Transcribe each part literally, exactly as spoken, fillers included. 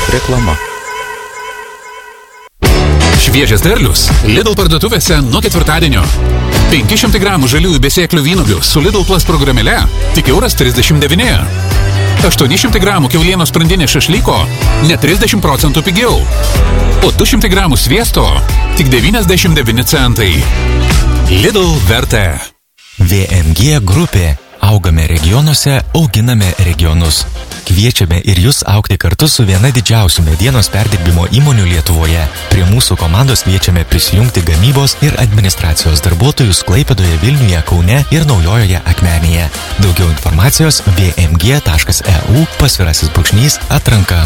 Reklama. Šviežias derlius Lidl parduotuvėse nuo ketvirtadienio. penki šimtai gramų žaliųjų besėklių vynuogių su Lidl Plus programėle tik euras trisdešimt devyni. aštuoni šimtai gramų kiaulienos sprandinės šašlyko net trisdešimt procentų pigiau. O du šimtai gramų sviesto tik devyniasdešimt devyni centai. Lidl vertė. V M G grupė. Augame regionuose, auginame regionus. Kviečiame ir jūs augti kartu su viena didžiausių medienos perdirbimo įmonių Lietuvoje. Prie mūsų komandos kviečiame prisijungti gamybos ir administracijos darbuotojus Klaipėdoje, Vilniuje, Kaune ir Naujojoje Akmenėje. Daugiau informacijos v m g taškas e u pasvirasis brūkšnys atranka.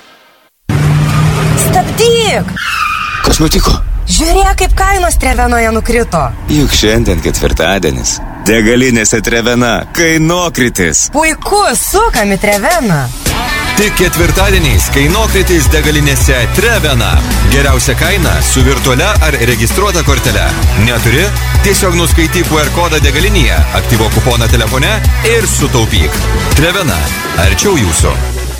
Stabdyk! Kas nutiko? Žiūrėk, kaip kainos Trevenoje nukrito. Juk šiandien ketvirtadienis. Degalinėse Trevena kainokritis. Puiku, sukam į Treveną. Tik ketvirtadieniais kainokritis degalinėse Trevena. Geriausia kaina su virtualia ar registruota kortele. Neturi? Tiesiog nuskaityk Q R kodą degalinėje, aktyvuok kuponą telefone ir sutaupyk. Trevena. Arčiau jūsų.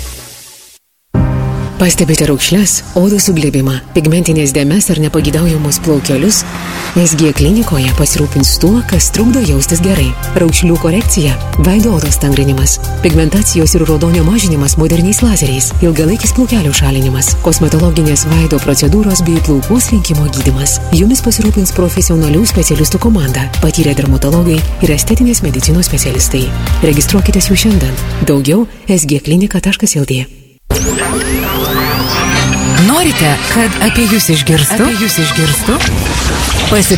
Pastebite raukšles, odos suglebimą, pigmentinės dėmes ar nepagydaujamus plaukelius? S G klinikoje pasirūpins tuo, kas trukdo jaustis gerai. Raukšlių korekcija, veido odos tangrinimas, pigmentacijos ir raudonio mažinimas moderniais lazeriais, ilgalaikis plaukelių šalinimas, kosmetologinės veido procedūros bei plaukų slinkimo gydymas. Jumis pasirūpins profesionalių specialistų komanda, patyrę dermatologai ir estetinės medicinos specialistai. Registruokitės jų šiandien. Daugiau s g klinika taškas l t. Norite, kad apie jūs išgirstų? Apie jūs išgirstų? Pasiklausykite.